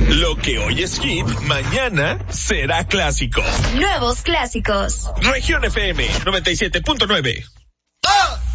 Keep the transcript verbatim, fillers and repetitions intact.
Lo que hoy es hit, mañana será clásico. Nuevos clásicos. Región F M noventa y siete punto nueve. ¡Ah!